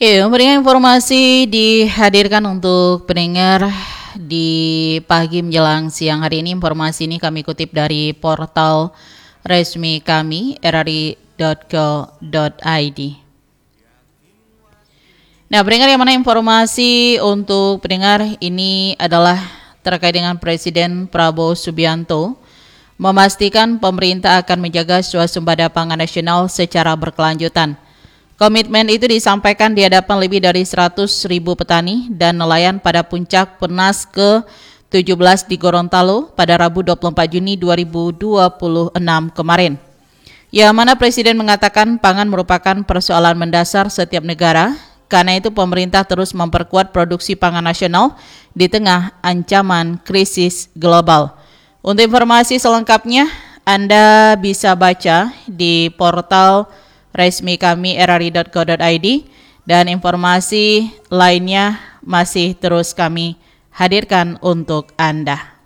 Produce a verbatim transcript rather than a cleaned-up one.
Ya, memberikan informasi dihadirkan untuk pendengar di pagi menjelang siang hari ini. Informasi ini kami kutip dari portal resmi kami r r i dot co dot i d. Nah, pendengar yang mana informasi untuk pendengar ini adalah terkait dengan Presiden Prabowo Subianto memastikan pemerintah akan menjaga swasembada pangan nasional secara berkelanjutan. Komitmen itu disampaikan di hadapan lebih dari seratus ribu petani dan nelayan pada puncak Pernas ke tujuh belas di Gorontalo pada Rabu dua puluh empat Juni dua ribu dua puluh enam kemarin. Yang mana Presiden mengatakan pangan merupakan persoalan mendasar setiap negara, karena itu pemerintah terus memperkuat produksi pangan nasional di tengah ancaman krisis global. Untuk informasi selengkapnya, Anda bisa baca di portal resmi kami r r i dot co dot i d dan informasi lainnya masih terus kami hadirkan untuk Anda.